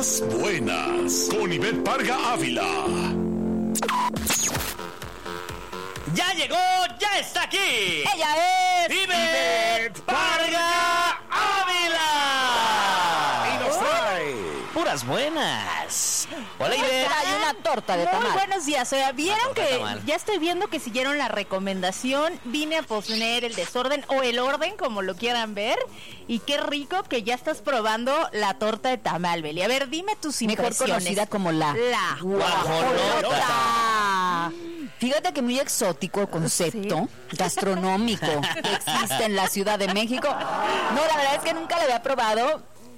Puras Buenas, con Ivette Parga Ávila. ¡Ya llegó! ¡Ya está aquí! ¡Ella es! ¡Ivette Parga Ávila! Y nos trae ¡Puras Buenas! Hola, Ivette. Hay una torta de tamal. Muy buenos días. Oiga, vieron Torta de que tamal. ya estoy viendo que siguieron la recomendación. Vine a posponer el desorden o el orden, como lo quieran ver. Y qué rico que ya estás probando la torta de tamal, Beli. A ver, dime tus Mejor impresiones. conocida como la guajolota. Fíjate que muy exótico el concepto gastronómico que existe en la Ciudad de México. No, la verdad es que nunca lo había probado.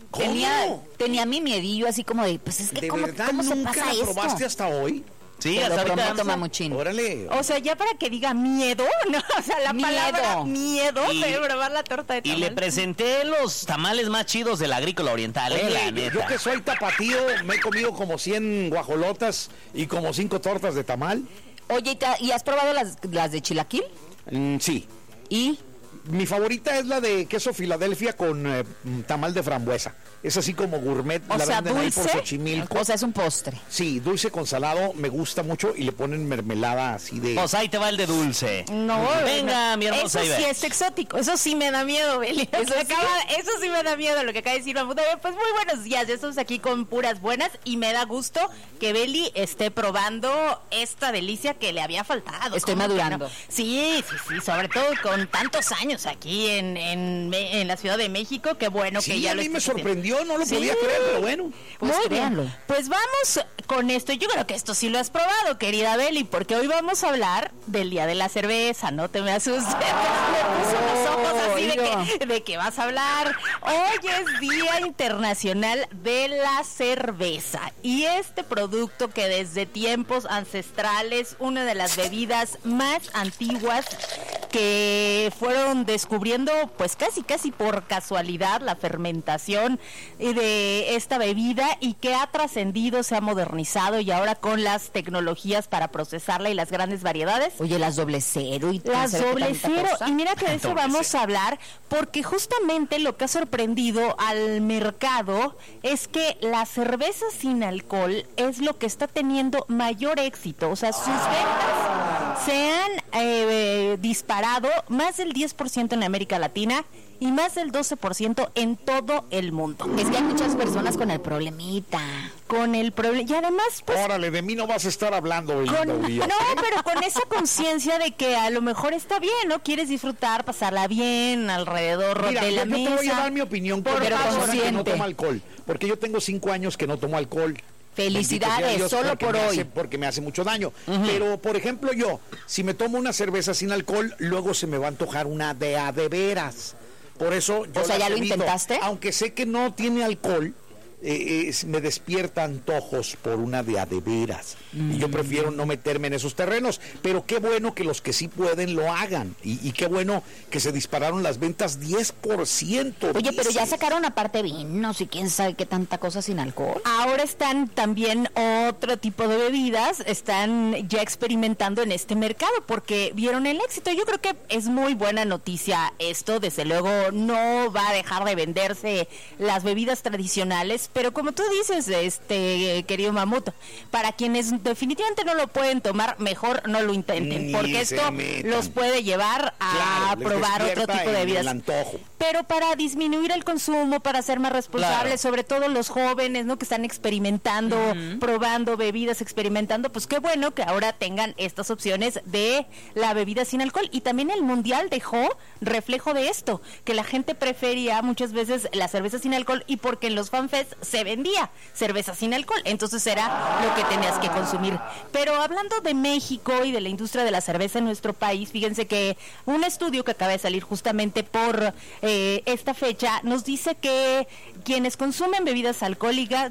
Tenía mi miedillo así como de, pues es que ¿De ¿cómo verdad se nunca pasa la esto? probaste hasta hoy? Sí, Te hasta lo ahorita. prometo, mamuchín. Órale. O sea, ya para que diga miedo, ¿no? O sea, la Miedo. palabra miedo Y- de probar la torta de Y tamal. le presenté los tamales más chidos del Agrícola Oriental, Oye, la neta. yo que soy tapatío, me he comido como 100 guajolotas y como 5 tortas de tamal. Oye, ¿y has probado las de chilaquil? Sí. Y Mi favorita es la de queso Filadelfia con tamal de frambuesa. Es así como gourmet, O la sea, venden ahí por dulce. Xochimilco. O sea, es un postre. Sí, dulce con salado, me gusta mucho y le ponen mermelada así de... Pues ahí te va el de dulce. No, Venga, no. mi hermosa Eso sí Ivette. es exótico. Eso sí me da miedo, Beli. Eso sí me da miedo lo que acaba de decir Mamuto. Pues muy buenos días. Ya estamos aquí con Puras Buenas y me da gusto que Beli esté probando esta delicia que le había faltado. Estoy ¿Cómo que madurando. no? Sí, sobre todo con tantos años aquí en la Ciudad de México. Qué bueno que Sí, ya a lo mí me estés haciendo. sorprendió, no lo Sí. podía creer, pero bueno. Pues Muy créanlo. bien. Pues vamos con esto. Yo creo que esto sí lo has probado, querida Beli, porque hoy vamos a hablar del Día de la Cerveza. No te me asustes. Me puso los ojos así de que vas a hablar. Hoy es Día Internacional de la Cerveza. Y este producto que desde tiempos ancestrales, una de las bebidas más antiguas que fueron descubriendo pues casi por casualidad la fermentación de esta bebida y que ha trascendido, se ha modernizado y ahora con las tecnologías para procesarla y las grandes variedades. Oye, las doble cero y Las no sé qué doble tanta cero, cosa. y mira que de eso vamos a hablar, porque justamente lo que ha sorprendido al mercado es que la cerveza sin alcohol es lo que está teniendo mayor éxito, o sea, sus ventas se han disparado más del 10% en América Latina y más del 12% en todo el mundo. Es que hay muchas personas con el problemita. Con el problema, y además, pues, Órale, de mí no vas a estar hablando hoy. pero con esa conciencia de que a lo mejor está bien, ¿no? Quieres disfrutar, pasarla bien alrededor Mira, de la yo mesa. te voy a dar mi opinión como Por persona favor. que no toma alcohol, porque yo tengo 5 años que no tomo alcohol. Felicidades, Bendito sea Dios, solo porque por me hoy. porque me hace mucho daño. Pero, por ejemplo, yo, si me tomo una cerveza sin alcohol, luego se me va a antojar una de a de veras. Por eso yo O sea, ¿ya las lo evito. intentaste? Aunque sé que no tiene alcohol, me despierta antojos por una de a de veras. Y yo prefiero no meterme en esos terrenos. Pero qué bueno que los que sí pueden lo hagan. Y qué bueno que se dispararon las ventas 10%. Oye, pero ya dices. sacaron aparte vinos y quién sabe qué tanta cosa sin alcohol. Ahora están también otro tipo de bebidas, están ya experimentando en este mercado porque vieron el éxito. Yo creo que es muy buena noticia esto, desde luego no va a dejar de venderse las bebidas tradicionales, pero como tú dices, querido Mamuto, para quienes definitivamente no lo pueden tomar, mejor no lo intenten, Ni porque se esto metan. los puede llevar a Claro, les probar otro despierta tipo de el bebidas. antojo. Pero para disminuir el consumo, para ser más responsables, Claro. sobre todo los jóvenes, ¿no? Que están experimentando, probando bebidas, experimentando, pues qué bueno que ahora tengan estas opciones de la bebida sin alcohol. Y también el Mundial dejó reflejo de esto, que la gente prefería muchas veces la cerveza sin alcohol y porque en los fanfests se vendía cerveza sin alcohol, entonces era lo que tenías que consumir. Pero hablando de México y de la industria de la cerveza en nuestro país, fíjense que un estudio que acaba de salir justamente por esta fecha nos dice que quienes consumen bebidas alcohólicas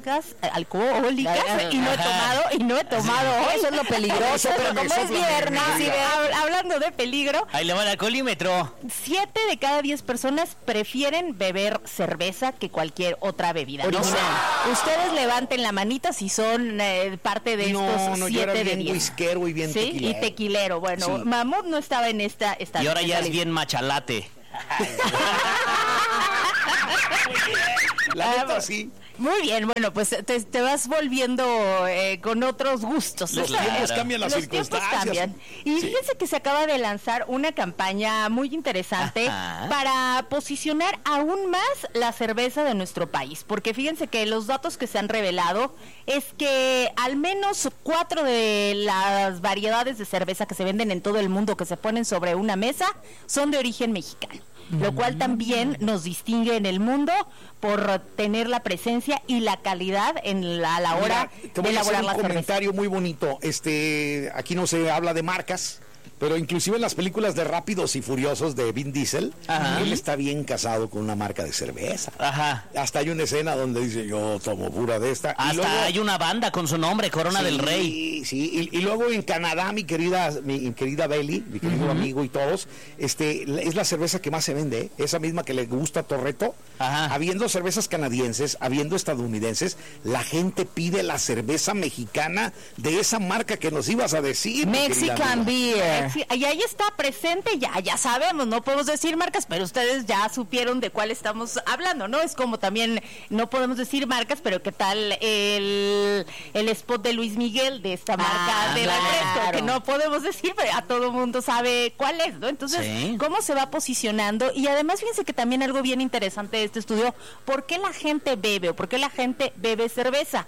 y no he tomado hoy. Eso es lo peligroso, pero como es viernes, Sí, hablando de peligro, Ahí le va el alcoholímetro. 7 de cada 10 personas prefieren beber cerveza que cualquier otra bebida. No sé, ustedes levanten la manita si son parte de estos No, yo era 7 de bien 10. whiskero y bien Sí, tequilero. y tequilero. Bueno, Sí. Mamut no estaba en esta Y ahora ya es lista. bien machalate. La neta, sí. Muy bien, bueno, pues te vas volviendo con otros gustos. Los tiempos cambian, las circunstancias. Cambian. Y fíjense que se acaba de lanzar una campaña muy interesante para posicionar aún más la cerveza de nuestro país. Porque fíjense que los datos que se han revelado es que al menos 4 de las variedades de cerveza que se venden en todo el mundo, que se ponen sobre una mesa, son de origen mexicano. Lo cual también nos distingue en el mundo por tener la presencia y la calidad a la hora de elaborar la cerveza. Un comentario muy bonito. Aquí no se habla de marcas, pero inclusive en las películas de Rápidos y Furiosos de Vin Diesel, él está bien casado con una marca de cerveza. Ajá. Hasta hay una escena donde dice, yo tomo pura de esta. Hasta luego, hay una banda con su nombre, Corona del Rey. Sí, y luego en Canadá, mi querida Beli, mi querido amigo y todos, es la cerveza que más se vende, esa misma que le gusta a Torreto. Habiendo cervezas canadienses, habiendo estadounidenses, la gente pide la cerveza mexicana de esa marca que nos ibas a decir. Mexican Beer. Sí, y ahí está presente, ya sabemos, no podemos decir marcas, pero ustedes ya supieron de cuál estamos hablando, ¿no? Es como también, no podemos decir marcas, pero ¿qué tal el spot de Luis Miguel de esta marca de refresco? Que no podemos decir, pero a todo mundo sabe cuál es, ¿no? Entonces, ¿cómo se va posicionando? Y además, fíjense que también algo bien interesante de este estudio, ¿por qué la gente bebe o por qué la gente bebe cerveza?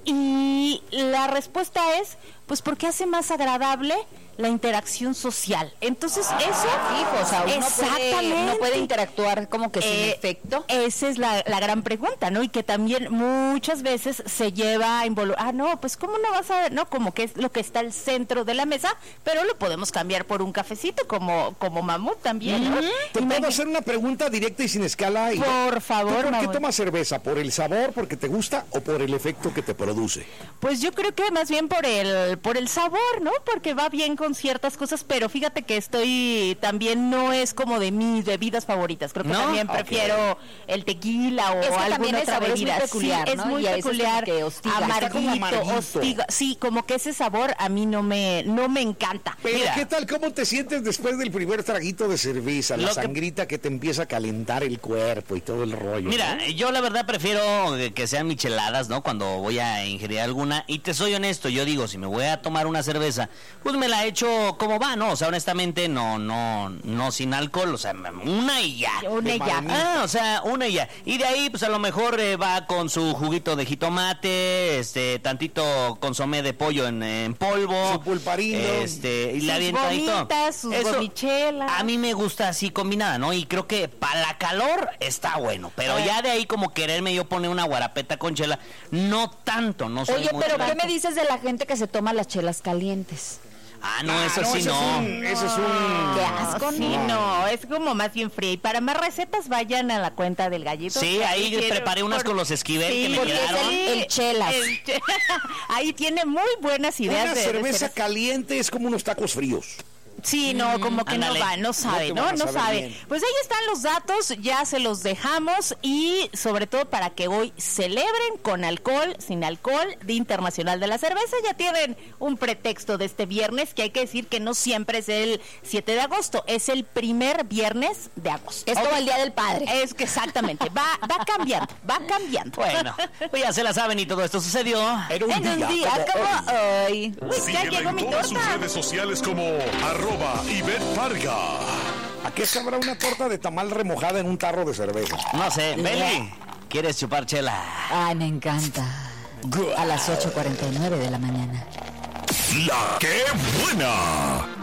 Y la respuesta es, pues porque hace más agradable la interacción social. Entonces, eso, fijo, o sea, uno puede interactuar como que sin efecto. Esa es la gran pregunta, ¿no? Y que también muchas veces se lleva a involucrar, no, pues cómo no vas a ver, ¿no? Como que es lo que está al centro de la mesa, pero lo podemos cambiar por un cafecito, como Mamut también, ¿no? ¿Te puedo hacer una pregunta directa y sin escala? Por favor, ¿Por qué tomas cerveza? ¿Por el sabor, porque te gusta, o por el efecto que te produce? Pues yo creo que más bien por el sabor, ¿no? Porque va bien con ciertas cosas, pero fíjate que también no es como de mis bebidas favoritas. Creo que también prefiero el tequila o alguna otra bebida. Es muy peculiar, sí, ¿no? es muy peculiar, amarguito, hostiga. Sí, como que ese sabor a mí no me encanta. Pero ¿qué tal? ¿Cómo te sientes después del primer traguito de cerveza? La sangrita que te empieza a calentar el cuerpo y todo el rollo. Mira, ¿no? Yo la verdad prefiero que sean micheladas, ¿no? Cuando voy a ingerir alguna. Y te soy honesto, yo digo, si me voy a tomar una cerveza, pues me la echo como va, ¿no? O sea, honestamente, no sin alcohol, o sea, una y ya. Una y ya. O sea, una y ya. Y de ahí, pues a lo mejor va con su juguito de jitomate, tantito consomé de pollo en polvo. Su pulparindo. Y la avientadito. Sus gomichelas. A mí me gusta así combinada, ¿no? Y creo que para la calor está bueno, pero ya de ahí como quererme yo poner una guarapeta con chela, no tanto, no soy. Oye, pero ¿qué me dices de la gente que se toma las chelas calientes? Eso sí, no. Eso es un... Qué asco, sí, no, es como más bien fría. Y para más recetas vayan a la cuenta del Gallito. Sí, ahí preparé unas con los Esquivel que me quedaron. El chelas. Ahí tiene muy buenas ideas. Una cerveza caliente es como unos tacos fríos. Sí, no, como que ándale. no sabe. No sabe. bien. Pues ahí están los datos, ya se los dejamos y sobre todo para que hoy celebren con alcohol, sin alcohol, Día Internacional de la Cerveza. Ya tienen un pretexto de este viernes, que hay que decir que no siempre es el 7 de agosto, es el primer viernes de agosto. Es como el Día del Padre. Es que exactamente, va cambiando. Bueno, pues ya se la saben y todo esto sucedió En un día como hoy. Ya Síguela llegó en mi todas sus torta. redes sociales como @Ivette Parga. ¿A qué sabrá una torta de tamal remojada en un tarro de cerveza? No sé, Beli, ¿quieres chupar chela? Ay, me encanta. A las 8:49 de la mañana. ¡La qué buena!